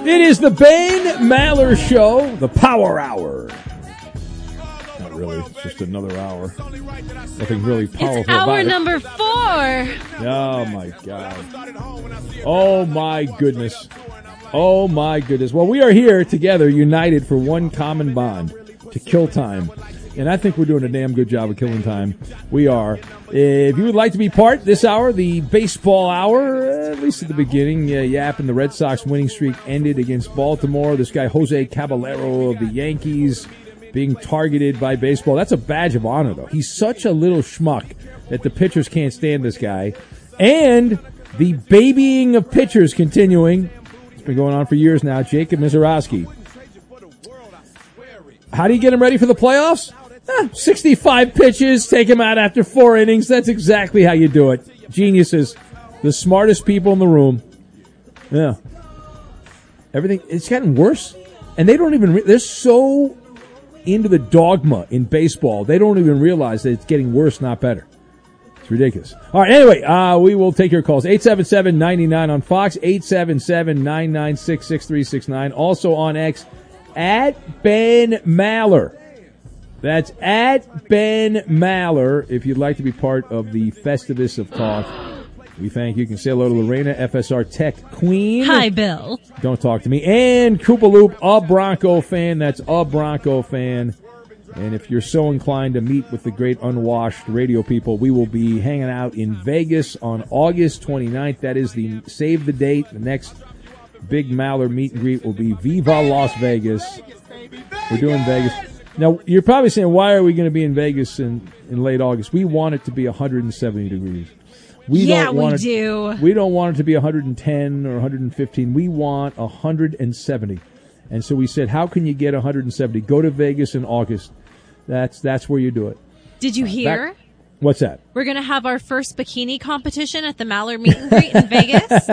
It is the Ben Maller Show, the Power Hour. Not really, it's just another hour. Nothing really powerful It's hour about it. number 4. Oh, my God. Oh, my goodness. Oh, my goodness. Well, we are here together, united for one common bond, to kill time. And I think we're doing a damn good job of killing time. We are. If you would like to be part this hour, the baseball hour, at least at the beginning, yapping the Red Sox winning streak ended against Baltimore. This guy, Jose Caballero of the Yankees, being targeted by baseball. That's a badge of honor, though. He's such a little schmuck that the pitchers can't stand this guy. And the babying of pitchers continuing. It's been going on for years now. Jacob Misiorowski. How do you get him ready for the playoffs? 65 pitches, take him out after 4 innings. That's exactly how you do it. Geniuses. The smartest people in the room. Yeah. Everything, it's gotten worse. And they don't even, they're so into the dogma in baseball, they don't even realize that it's getting worse, not better. It's ridiculous. All right, anyway, we will take your calls. 877-99 on Fox, 877-996-6369. Also on X, at Ben Maller. That's at Ben Maller. If you'd like to be part of the Festivus of Talk, we thank you. You can say hello to Lorena, FSR Tech Queen. Hi, Bill. Don't talk to me. And Koopa Loop, a Bronco fan. That's a Bronco fan. And if you're so inclined to meet with the great unwashed radio people, we will be hanging out in Vegas on August 29th. That is the save the date. The next big Maller meet and greet will be Viva Las Vegas. We're doing Vegas. Now, you're probably saying, why are we going to be in Vegas in late August? We want it to be 170 degrees. We don't want it to be 110 or 115. We want 170. And so we said, how can you get 170? Go to Vegas in August. That's where you do it. Did you hear? What's that? We're going to have our first bikini competition at the Maller meet and greet in Vegas.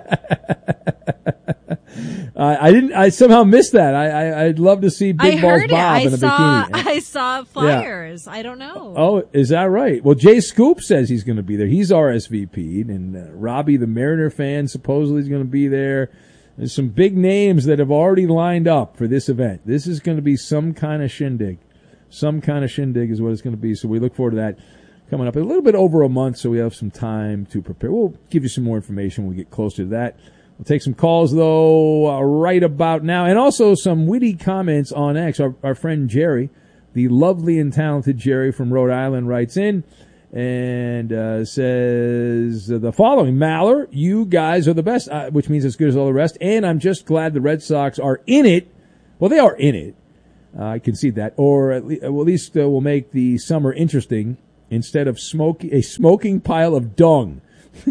I somehow missed that. I'd love to see Big Balls Bob in a bikini. I saw flyers. Yeah. I don't know. Oh, is that right? Well, Jay Scoop says he's going to be there. He's RSVP'd, and Robbie, the Mariner fan, supposedly is going to be there. There's some big names that have already lined up for this event. This is going to be some kind of shindig. Some kind of shindig is what it's going to be. So we look forward to that coming up in a little bit over a month, so we have some time to prepare. We'll give you some more information when we get closer to that. We'll take some calls, though, right about now. And also some witty comments on X. Our friend Jerry, the lovely and talented Jerry from Rhode Island, writes in and says the following: Maller, you guys are the best, which means as good as all the rest. And I'm just glad the Red Sox are in it. Well, they are in it. I concede that. Or at least we'll make the summer interesting instead of a smoking pile of dung.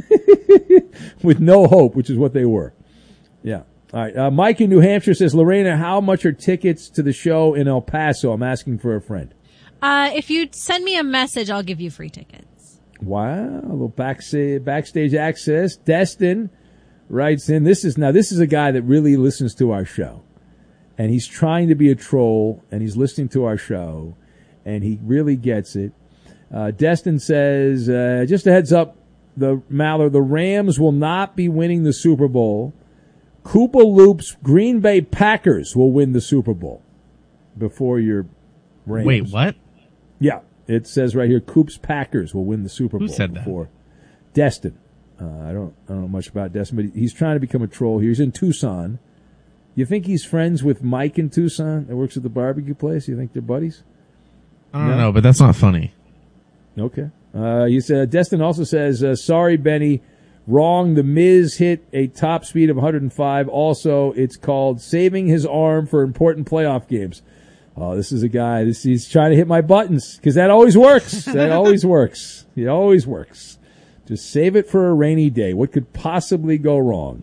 With no hope, which is what they were. Yeah. All right. Mike in New Hampshire says, Lorena, how much are tickets to the show in El Paso? I'm asking for a friend. If you send me a message, I'll give you free tickets. Wow. A little backstage access. Destin writes in, this is a guy that really listens to our show. And he's trying to be a troll, and he's listening to our show, and he really gets it. Destin says, just a heads up, the Rams will not be winning the Super Bowl. Koopa Loop's Green Bay Packers will win the Super Bowl before your Rams. Wait, what? Yeah, it says right here, Coop's Packers will win the Super Bowl. Who said that? Before Destin. I don't know much about Destin, but he's trying to become a troll here. He's in Tucson. You think he's friends with Mike in Tucson that works at the barbecue place? You think they're buddies? I don't know, but that's not funny. Okay. You said Destin also says, sorry, Benny, wrong. The Miz hit a top speed of 105. Also, it's called saving his arm for important playoff games. Oh, this is a guy. He's trying to hit my buttons because that always works. That always works. It always works. Just save it for a rainy day. What could possibly go wrong?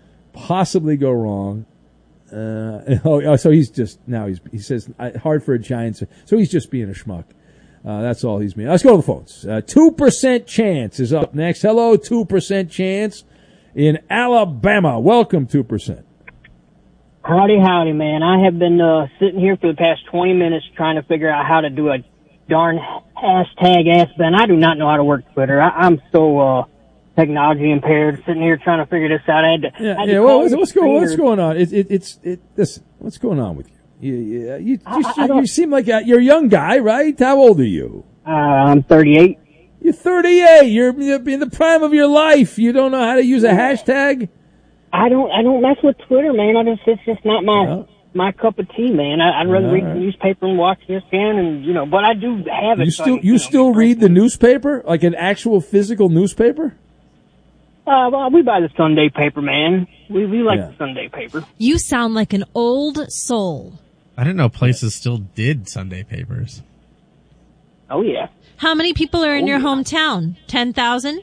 So he's just now he says hard for a Giants. So he's just being a schmuck. That's all he's being. Let's go to the phones. 2% Chance is up next. Hello, 2% Chance in Alabama. Welcome, 2%. Howdy, man. I have been sitting here for the past 20 minutes trying to figure out how to do a darn hashtag Ask Ben. I do not know how to work Twitter. I'm so technology impaired, sitting here trying to figure this out. I had to Well, call what's going on? Listen, what's going on with you? You seem like you're a young guy, right? How old are you? I'm 38. You're 38. You're in the prime of your life. You don't know how to use a hashtag? I don't mess with Twitter, man. It's just not my cup of tea, man. I'd rather read the newspaper and watch ESPN, and but I do have it. You still read the newspaper, like an actual physical newspaper? Well, we buy the Sunday paper, man. We like the Sunday paper. You sound like an old soul. I didn't know places still did Sunday papers. Oh yeah. How many people are in your hometown? 10,000?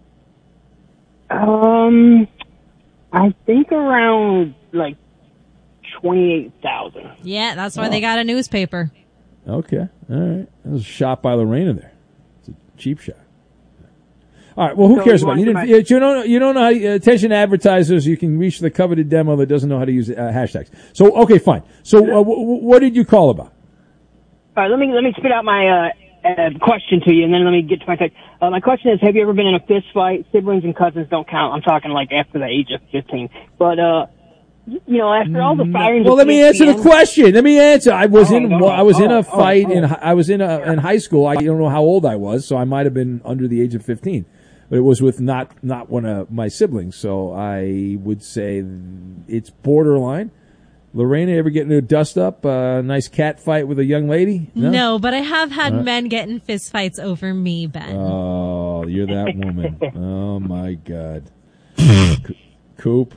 I think around like 28,000. Yeah, that's why they got a newspaper. Okay, all right. That was a shot by Lorena there. It's a cheap shot. All right. Well, who cares about it? You don't know how attention advertisers. You can reach the coveted demo that doesn't know how to use hashtags. So okay, fine. So what did you call about? All right. Let me spit out my question to you, and then let me get to my text. My question is: have you ever been in a fist fight? Siblings and cousins don't count. I'm talking like after the age of 15. But after all the firings. Well, let me answer the question. Let me answer. I was in a fight in high school. I don't know how old I was, so I might have been under the age of 15. But it was with not one of my siblings, so I would say it's borderline. Lorena, ever get into a dust-up, nice cat fight with a young lady? No, but I have had men get in fist fights over me, Ben. Oh, you're that woman. Oh, my God. Coop.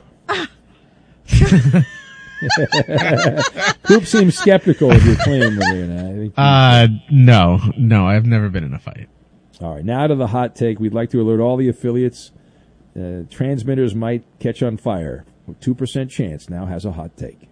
Coop seems skeptical of your claim, Lorena. No, I've never been in a fight. All right, now to the hot take. We'd like to alert all the affiliates. Transmitters might catch on fire. 2% chance now has a hot take.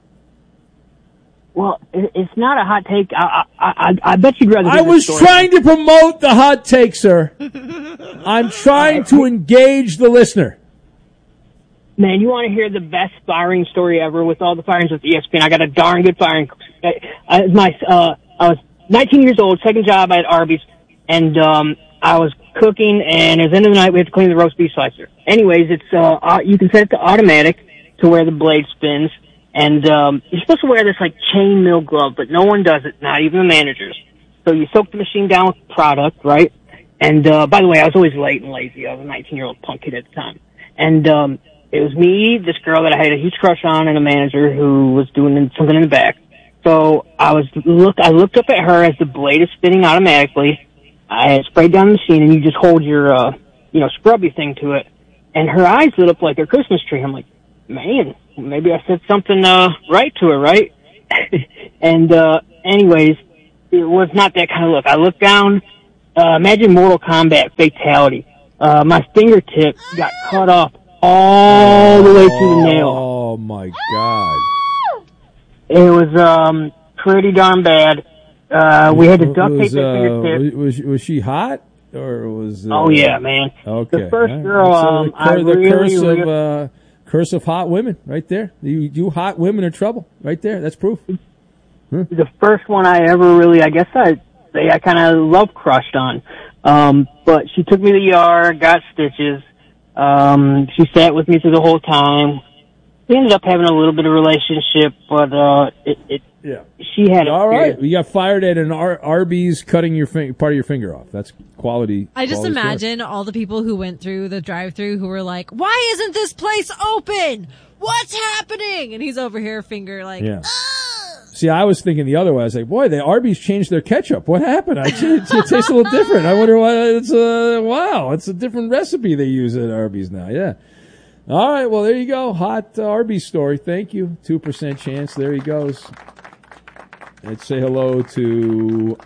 Well, it's not a hot take. I bet you'd rather. I was trying to promote the hot take, sir. I'm trying to engage the listener. Man, you want to hear the best firing story ever with all the firings with ESPN? I got a darn good firing. I was 19 years old, second job at Arby's, and I was cooking, and at the end of the night, we had to clean the roast beef slicer. Anyways, it's you can set it to automatic to where the blade spins, and you're supposed to wear this like chain mill glove, but no one does it, not even the managers. So you soak the machine down with product, right? And by the way, I was always late and lazy. I was a 19-year-old punk kid at the time, and it was me, this girl that I had a huge crush on, and a manager who was doing something in the back. So I looked up at her as the blade is spinning automatically. I had sprayed down the machine, and you just hold your, scrubby thing to it. And her eyes lit up like a Christmas tree. I'm like, man, maybe I said something, right to her, right? And, anyways, it was not that kind of look. I looked down, imagine Mortal Kombat fatality. My fingertip got cut off all the way to the nail. Oh my God. It was, pretty darn bad. We had to duct tape that fingertip. Was she hot? Or was oh yeah, man. Okay. The first girl, curse of hot women, right there. You hot women are trouble, right there. That's proof. The first one I ever really, I kind of love crushed on. But she took me to the ER, got stitches. She sat with me through the whole time. We ended up having a little bit of relationship, but she had. All right, you got fired at an Arby's, cutting your part of your finger off. That's quality. I just imagine all the people who went through the drive-thru who were like, "Why isn't this place open? What's happening?" And he's over here, finger like. Yeah. See, I was thinking the other way. I was like, boy, the Arby's changed their ketchup. What happened? It tastes a little different. I wonder why. It's a different recipe they use at Arby's now. Yeah. All right, well, there you go. Hot Arby's story. Thank you. 2% chance. There he goes. Let's say hello to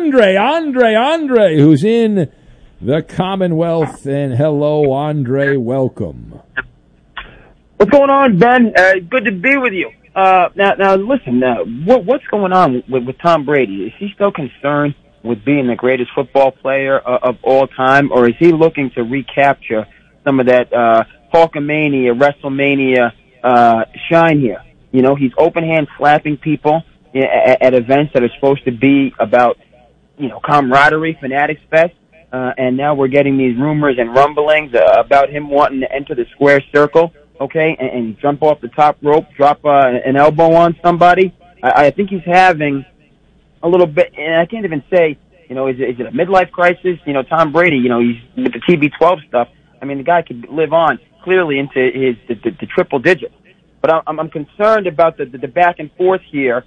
Andre, who's in the Commonwealth. And hello, Andre. Welcome. What's going on, Ben? Good to be with you. Now, listen. What's going on with Tom Brady? Is he still concerned with being the greatest football player of all time, or is he looking to recapture some of that Hulkamania, WrestleMania shine here? You know, he's open hand slapping people at events that are supposed to be about, camaraderie, Fanatics Fest. and now we're getting these rumors and rumblings about him wanting to enter the square circle, okay, and jump off the top rope, drop an elbow on somebody. I think he's having a little bit, and I can't even say, is it a midlife crisis? Tom Brady, he's with the TB12 stuff. I mean, the guy could live on clearly into the triple digits. But I'm concerned about the back and forth here.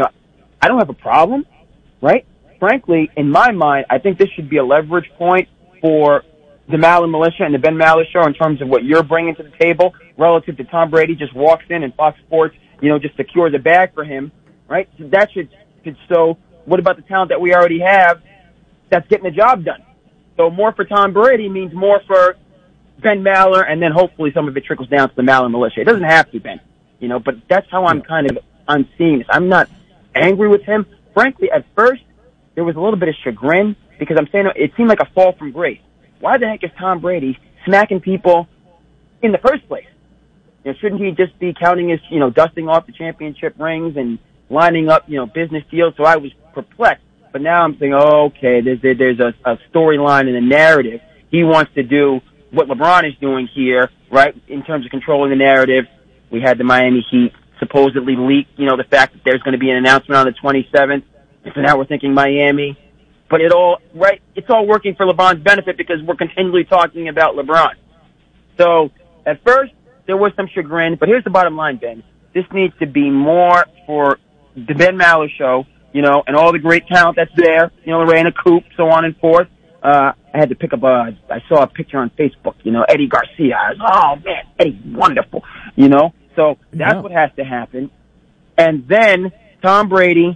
I don't have a problem, right? Frankly, in my mind, I think this should be a leverage point for the Maller Militia and the Ben Maller Show in terms of what you're bringing to the table relative to Tom Brady just walks in and Fox Sports, just secures a bag for him, right? So that should so what about the talent that we already have that's getting the job done? So more for Tom Brady means more for Ben Maller, and then hopefully some of it trickles down to the Maller Militia. It doesn't have to, Ben, but that's how I'm seeing this. I'm not angry with him. Frankly, at first, there was a little bit of chagrin because I'm saying it seemed like a fall from grace. Why the heck is Tom Brady smacking people in the first place? Shouldn't he just be counting his, dusting off the championship rings and lining up, business deals? So I was perplexed. But now I'm saying, okay, there's a storyline and a narrative. He wants to do what LeBron is doing here, right, in terms of controlling the narrative. We had the Miami Heat supposedly leak, the fact that there's going to be an announcement on the 27th. So now we're thinking Miami. But it's all working for LeBron's benefit because we're continually talking about LeBron. So at first, there was some chagrin, but here's the bottom line, Ben. This needs to be more for the Ben Maller Show, and all the great talent that's there, Lorena Coop, so on and forth. I had to pick up I saw a picture on Facebook, Eddie Garcia. Oh man, Eddie's wonderful, So that's what has to happen. And then Tom Brady,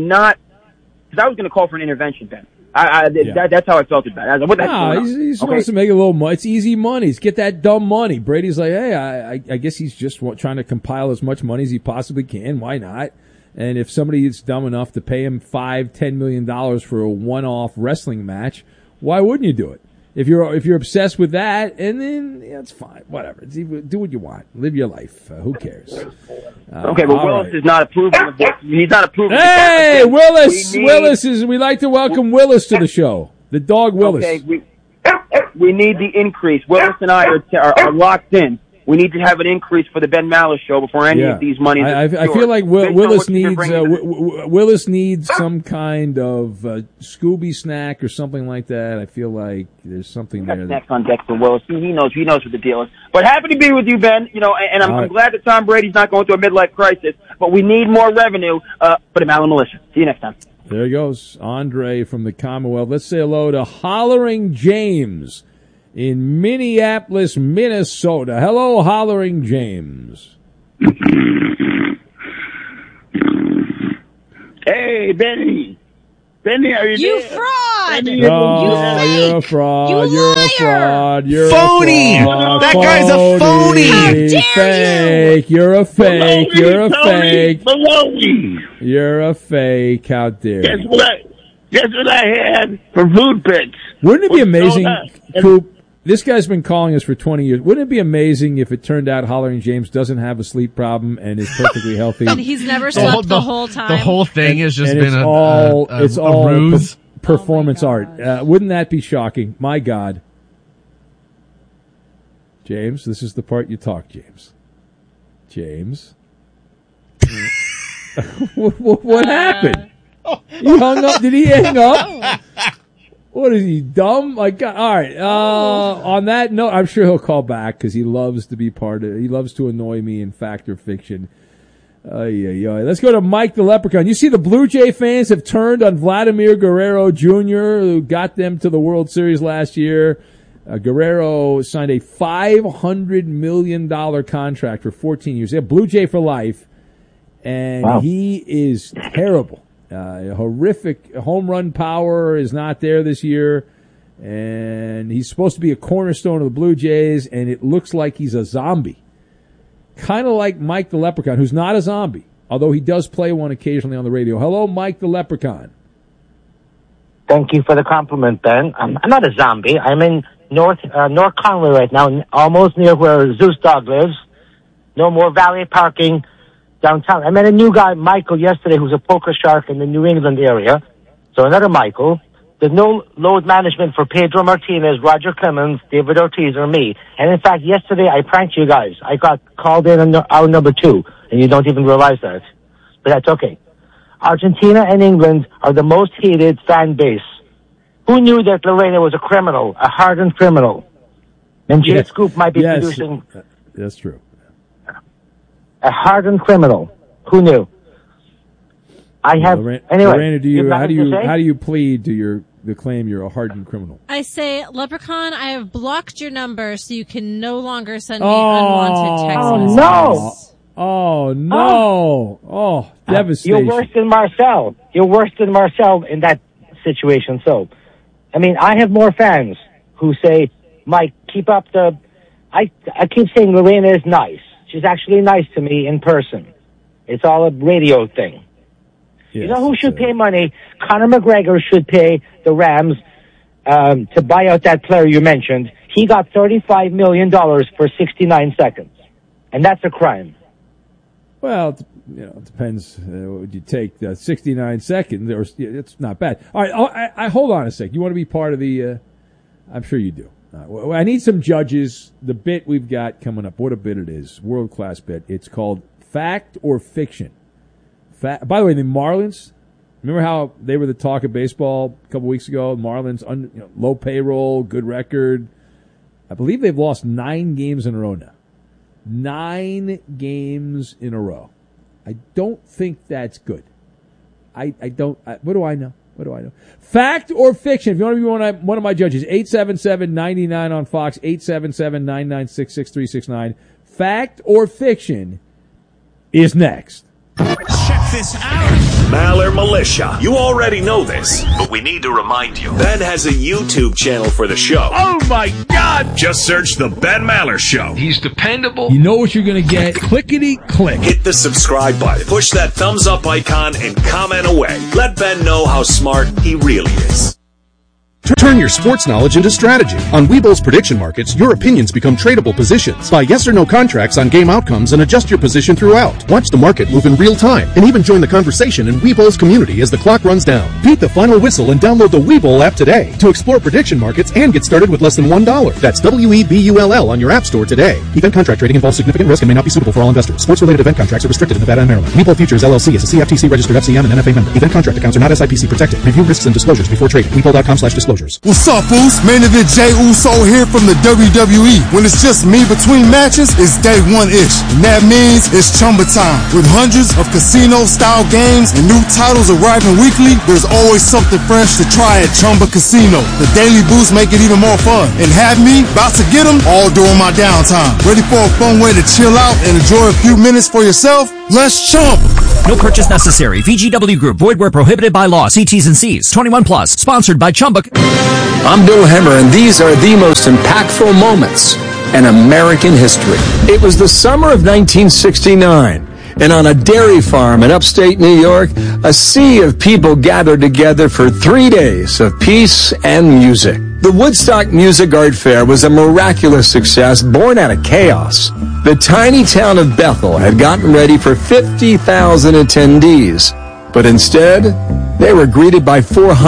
because I was going to call for an intervention, Ben. That's how I felt about it. I was like, what the heck's going on? He wants to make a little money. It's easy money. It's get that dumb money. Brady's like, hey, I guess he's just trying to compile as much money as he possibly can. Why not? And if somebody is dumb enough to pay him $5-10 million for a one-off wrestling match, why wouldn't you do it? If you're obsessed with that, and then it's fine, whatever. Do what you want, live your life. Who cares? Okay, but Willis is not approving of this. He's not approving. Hey, Willis! We'd like to welcome Willis to the show. The dog Willis. Okay, we need the increase. Willis and I are locked in. We need to have an increase for the Ben Maller Show before any of these monies. I feel like Willis needs some kind of Scooby snack or something like that. I feel like there's something there. Next on deck for Willis. He knows what the deal is. But happy to be with you, Ben. And I'm glad that Tom Brady's not going through a midlife crisis. But we need more revenue for the Maller Militia. See you next time. There he goes, Andre from the Commonwealth. Let's say hello to Hollering James in Minneapolis, Minnesota. Hello, Hollering James. Hey, Benny. Benny, are you You there? fraud! Benny, You're fake! a fraud. You You're a liar! fraud. You're Phony! a fraud. That guy's a phony! How dare Fake. You're a fake. You're a fake. Baloney. You're a fake. How dare Guess you? what I had for food pits? Wouldn't it be amazing, Soda. Coop? This guy's been calling us for 20 years. Wouldn't it be amazing if it turned out Hollering James doesn't have a sleep problem and is perfectly healthy? And he's never slept the whole time. The whole thing has just And been it's all a ruse. performance Oh my art. gosh. Wouldn't that be shocking? My God. James, this is the part you talk, James. James. What happened? You hung up? Did he hang up? What is he, dumb? Like, all right. On that note, I'm sure he'll call back because he loves to be he loves to annoy me in fact or fiction. Let's go to Mike the Leprechaun. You see the Blue Jay fans have turned on Vladimir Guerrero Jr., who got them to the World Series last year. Guerrero signed a $500 million contract for 14 years. They have Blue Jay for life, and he is terrible. Horrific home run power is not there this year, and he's supposed to be a cornerstone of the Blue Jays, and it looks like he's a zombie. Kind of like Mike the Leprechaun, who's not a zombie, although he does play one occasionally on the radio. Hello, Mike the Leprechaun. Thank you for the compliment, Ben. I'm not a zombie. I'm in North Conway right now, almost near where Zeus Dog lives. No more valet parking downtown. I met a new guy, Michael, yesterday, who's a poker shark in the New England area. So another Michael. There's no load management for Pedro Martinez, Roger Clemens, David Ortiz, or me. And in fact, yesterday I pranked you guys. I got called in on hour number 2, and you don't even realize that. But that's okay. Argentina and England are the most hated fan base. Who knew that Lorena was a criminal, a hardened criminal? And Jay Scoop might be producing... That's true. A hardened criminal. Who knew? I have... Lorena, how do you plead to the claim you're a hardened criminal? I say, Leprechaun, I have blocked your number so you can no longer send me unwanted text messages. Oh, no. Oh, devastation. You're worse than Marcel. You're worse than Marcel in that situation. So, I mean, I have more fans who say, Mike, keep up the... I keep saying Lorena is nice. She's actually nice to me in person. It's all a radio thing. Yes, you know who should pay money? Conor McGregor should pay the Rams to buy out that player you mentioned. He got $35 million for 69 seconds. And that's a crime. Well, it depends. Would you take 69 seconds? Or it's not bad. All right, I hold on a sec. You want to be part of the? I'm sure you do. I need some judges. The bit we've got coming up. What a bit it is! World class bit. It's called Fact or Fiction. By the way, the Marlins. Remember how they were the talk of baseball a couple weeks ago? Marlins, low payroll, good record. I believe they've lost 9 games in a row now. 9 games in a row. I don't think that's good. I don't. What do I know? Fact or fiction? If you want to be one of my judges, 877-99 on Fox, 877-996-6369. Fact or fiction is next. Check this out. Maller Militia. You already know this, but we need to remind you. Ben has a YouTube channel for the show. Oh my God! Just search The Ben Maller Show. He's dependable. You know what you're going to get. Clickety click. Hit the subscribe button. Push that thumbs up icon and comment away. Let Ben know how smart he really is. Turn your sports knowledge into strategy. On Webull's prediction markets, your opinions become tradable positions. Buy yes or no contracts on game outcomes and adjust your position throughout. Watch the market move in real time and even join the conversation in Webull's community as the clock runs down. Beat the final whistle and download the Webull app today to explore prediction markets and get started with less than $1. That's WEBULL on your app store today. Event contract trading involves significant risk and may not be suitable for all investors. Sports-related event contracts are restricted in Nevada and Maryland. Webull Futures LLC is a CFTC registered FCM and NFA member. Event contract accounts are not SIPC protected. Review risks and disclosures before trading. Webull.com/disclosures. What's up, fools? Main event Jey Uso here from the WWE. When it's just me between matches, it's day one-ish. And that means it's Chumba time. With hundreds of casino-style games and new titles arriving weekly, there's always something fresh to try at Chumba Casino. The daily boosts make it even more fun. And have me about to get them all during my downtime. Ready for a fun way to chill out and enjoy a few minutes for yourself? Let's Chumba. No purchase necessary. VGW Group. Void where prohibited by law. See T's and C's. 21 plus. Sponsored by Chumba. I'm Bill Hemmer, and these are the most impactful moments in American history. It was the summer of 1969, and on a dairy farm in upstate New York, a sea of people gathered together for 3 days of peace and music. The Woodstock Music Art Fair was a miraculous success born out of chaos. The tiny town of Bethel had gotten ready for 50,000 attendees, but instead, they were greeted by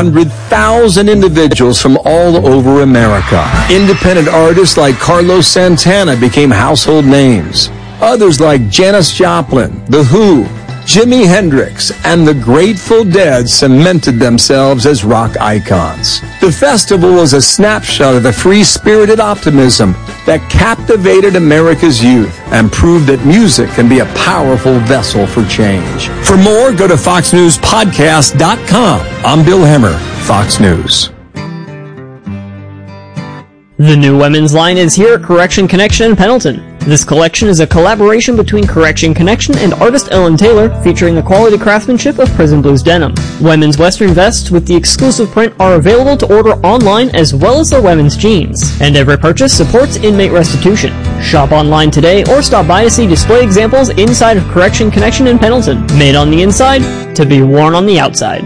400,000 individuals from all over America. Independent artists like Carlos Santana became household names. Others like Janis Joplin, The Who, Jimi Hendrix, and the Grateful Dead cemented themselves as rock icons. The festival was a snapshot of the free-spirited optimism that captivated America's youth and proved that music can be a powerful vessel for change. For more, go to FoxNewsPodcast.com. I'm Bill Hemmer, Fox News. The new women's line is here at Correction Connection in Pendleton. This collection is a collaboration between Correction Connection and artist Ellen Taylor, featuring the quality craftsmanship of Prison Blues denim. Women's western vests with the exclusive print are available to order online, as well as their women's jeans. And every purchase supports inmate restitution. Shop online today or stop by to see display examples inside of Correction Connection in Pendleton. Made on the inside to be worn on the outside.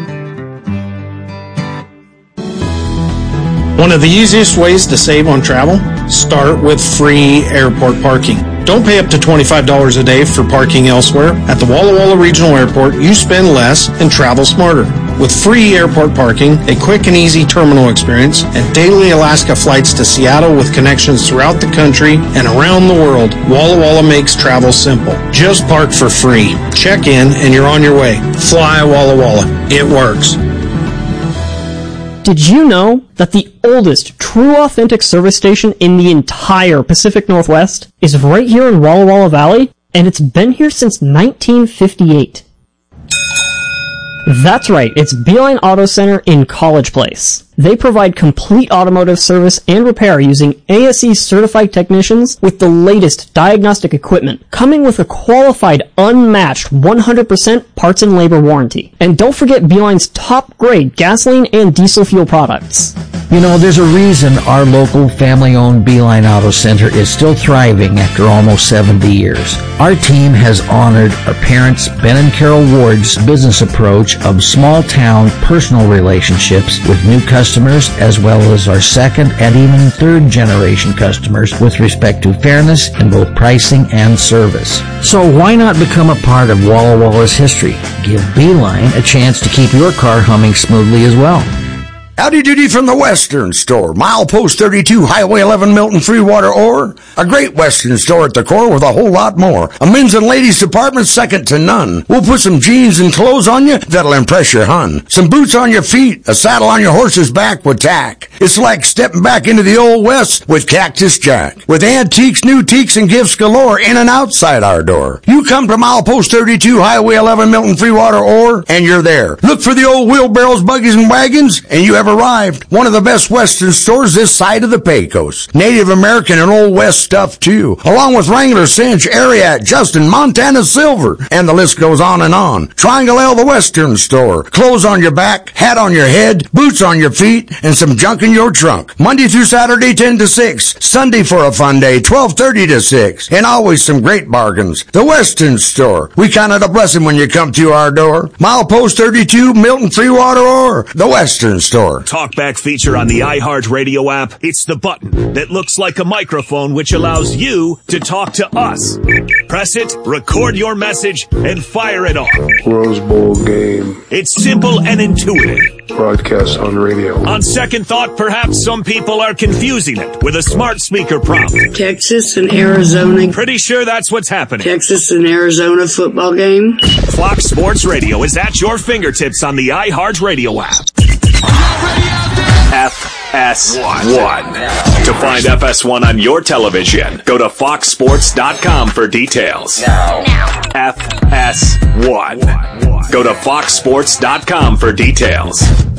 One of the easiest ways to save on travel? Start with free airport parking. Don't pay up to $25 a day for parking elsewhere. At the Walla Walla Regional Airport, you spend less and travel smarter. With free airport parking, a quick and easy terminal experience, and daily Alaska flights to Seattle with connections throughout the country and around the world, Walla Walla makes travel simple. Just park for free. Check in and you're on your way. Fly Walla Walla. It works. Did you know that the oldest true authentic service station in the entire Pacific Northwest is right here in Walla Walla Valley? And it's been here since 1958. That's right, it's Beeline Auto Center in College Place. They provide complete automotive service and repair using ASE certified technicians with the latest diagnostic equipment, coming with a qualified, unmatched 100% parts and labor warranty. And don't forget Beeline's top grade gasoline and diesel fuel products. You know, there's a reason our local family-owned Beeline Auto Center is still thriving after almost 70 years. Our team has honored our parents, Ben and Carol Ward's business approach of small-town personal relationships with new customers, as well as our second and even third-generation customers with respect to fairness in both pricing and service. So why not become a part of Walla Walla's history? Give Beeline a chance to keep your car humming smoothly as well. Howdy doody from the Western Store. Milepost 32, Highway 11, Milton, Freewater, Ore. A great Western store at the core with a whole lot more. A men's and ladies department second to none. We'll put some jeans and clothes on you that'll impress your hun. Some boots on your feet, a saddle on your horse's back with tack. It's like stepping back into the old West with Cactus Jack. With antiques, new teaks, and gifts galore in and outside our door. You come to Milepost 32, Highway 11, Milton, Freewater, Ore, and you're there. Look for the old wheelbarrows, buggies, and wagons, and you have arrived. One of the best Western stores this side of the Pecos. Native American and Old West stuff too. Along with Wrangler, Cinch, Ariat, Justin, Montana Silver. And the list goes on and on. Triangle L, the Western Store. Clothes on your back, hat on your head, boots on your feet, and some junk in your trunk. Monday through Saturday 10 to 6. Sunday for a fun day 12:30 to 6. And always some great bargains. The Western Store. We count it a blessing when you come to our door. Milepost 32, Milton, Freewater, or the Western Store. Talkback feature on the iHeartRadio app. It's the button that looks like a microphone which allows you to talk to us. Press it, record your message, and fire it off. Rose Bowl game. It's simple and intuitive. Broadcast on radio. On second thought, perhaps some people are confusing it with a smart speaker prompt. Texas and Arizona. Pretty sure that's what's happening. Texas and Arizona football game. Fox Sports Radio is at your fingertips on the iHeartRadio app. FS1. To find FS1 on your television, go to foxsports.com for details. Now. FS1. Go to foxsports.com for details.